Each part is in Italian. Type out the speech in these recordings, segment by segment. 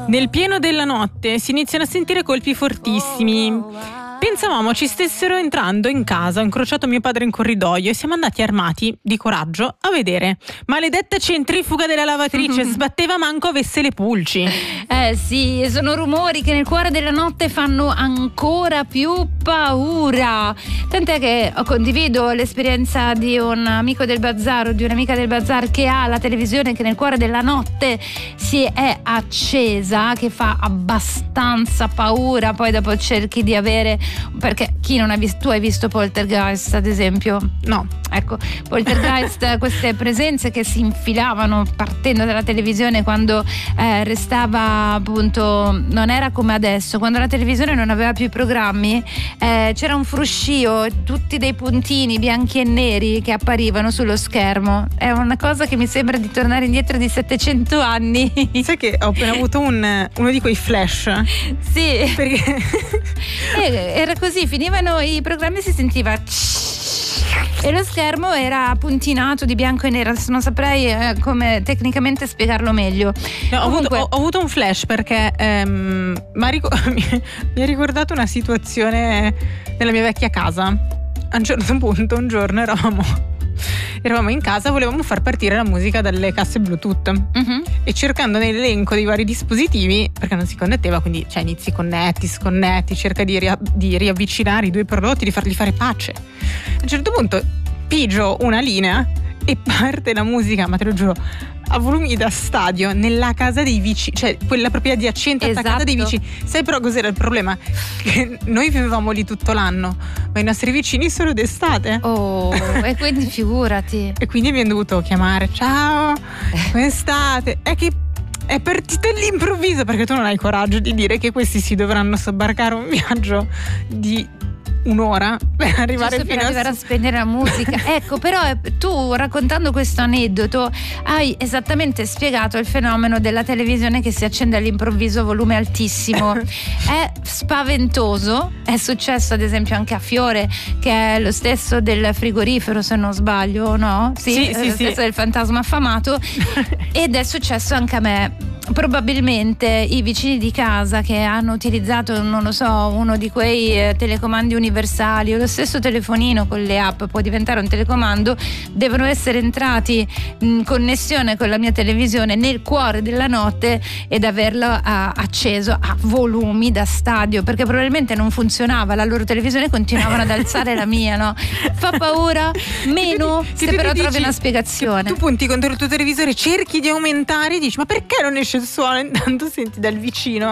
Nel pieno della notte si iniziano a sentire colpi fortissimi. Pensavamo ci stessero entrando in casa. Ho incrociato mio padre in corridoio e siamo andati armati di coraggio a vedere. Maledetta centrifuga della lavatrice, sbatteva manco avesse le pulci. Sì, sono rumori che nel cuore della notte fanno ancora più paura. Tant'è che condivido l'esperienza di un amico del bazar o di un'amica del bazar che ha la televisione che nel cuore della notte si è accesa, che fa abbastanza paura. Poi dopo cerchi di avere, perché chi non ha visto, tu hai visto Poltergeist ad esempio? No. Ecco, Poltergeist, queste presenze che si infilavano partendo dalla televisione quando restava, appunto, non era come adesso, quando la televisione non aveva più i programmi, c'era un fruscio, tutti dei puntini bianchi e neri che apparivano sullo schermo. È una cosa che mi sembra di tornare indietro di 700 anni. Sai che ho appena avuto uno di quei flash? Sì, perché era così, finivano i programmi e si sentiva e lo schermo era puntinato di bianco e nero. Adesso non saprei come tecnicamente spiegarlo meglio. No, ho avuto un flash perché mi ha ricordato una situazione nella mia vecchia casa. A un certo punto, un giorno eravamo in casa, volevamo far partire la musica dalle casse Bluetooth e cercando nell'elenco dei vari dispositivi, perché non si connetteva, quindi inizi connetti, sconnetti, cerca di riavvicinare i due prodotti, di fargli fare pace. A un certo punto pigio una linea e parte la musica, ma te lo giuro, a volumi da stadio, nella casa dei vicini, cioè quella proprio adiacente, attaccata dei vicini. Sai però cos'era il problema? Che noi vivevamo lì tutto l'anno, ma i nostri vicini solo d'estate. Oh, e quindi figurati. E quindi abbiamo dovuto chiamare: ciao, come state? È che è partita all'improvviso, perché tu non hai coraggio di dire che questi si dovranno sobbarcare un viaggio di un'ora per arrivare a spegnere la musica. Ecco, però tu, raccontando questo aneddoto, hai esattamente spiegato il fenomeno della televisione che si accende all'improvviso a volume altissimo. È spaventoso. È successo ad esempio anche a Fiore, che è lo stesso del frigorifero, se non sbaglio, no? Sì, lo stesso del fantasma affamato. Ed è successo anche a me. Probabilmente i vicini di casa che hanno utilizzato, non lo so, uno di quei telecomandi universali o lo stesso telefonino con le app può diventare un telecomando, devono essere entrati in connessione con la mia televisione nel cuore della notte ed averlo acceso a volumi da stadio, perché probabilmente non funzionava la loro televisione, continuavano ad alzare la mia, no? Fa paura? Meno, se però trovi una spiegazione. Tu punti contro il tuo televisore, cerchi di aumentare e dici: ma perché non esce il suono? Intanto senti dal vicino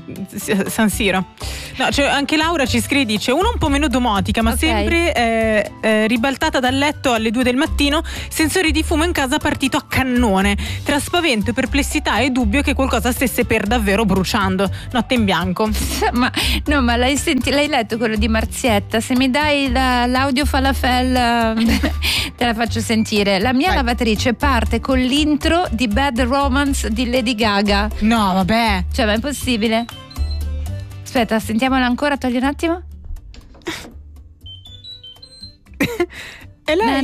San Siro. No, cioè, anche Laura ci scrive, dice: una un po' meno domotica, ma sempre ribaltata dal letto alle 2 del mattino, sensori di fumo in casa partito a cannone, tra spavento, perplessità e dubbio che qualcosa stesse per davvero bruciando. Notte in bianco. Ma l'hai letto quello di Marzietta? Se mi dai l'audio falafel te la faccio sentire. La mia lavatrice parte con l'intro di Bad Romance di Lady Gaga. No, vabbè, cioè, ma è possibile? Aspetta, sentiamola ancora, togli un attimo. E lei?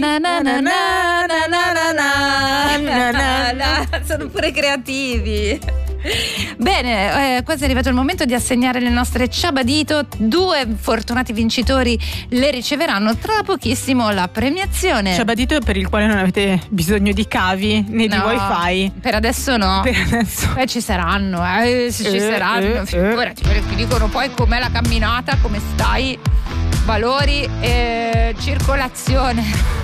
Sono pure creativi. Bene, questo è arrivato il momento di assegnare le nostre ciabadito. 2 fortunati vincitori le riceveranno tra pochissimo la premiazione. Ciabadito per il quale non avete bisogno di cavi né di wifi. Per adesso no. Per adesso. Ci saranno, ci saranno. Figurati, ti dicono poi com'è la camminata, come stai, valori e circolazione.